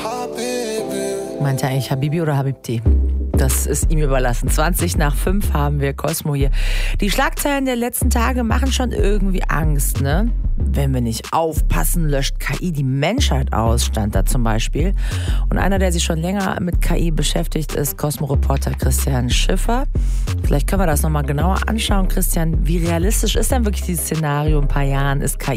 Meint er eigentlich Habibi oder Habibti? Das ist ihm überlassen. 5:20 haben wir Cosmo hier. Die Schlagzeilen der letzten Tage machen schon irgendwie Angst, ne? Wenn wir nicht aufpassen, löscht KI die Menschheit aus, stand da zum Beispiel. Und einer, der sich schon länger mit KI beschäftigt, ist Cosmo-Reporter Christian Schiffer. Vielleicht können wir das nochmal genauer anschauen. Christian, wie realistisch ist denn wirklich dieses Szenario? In ein paar Jahren ist KI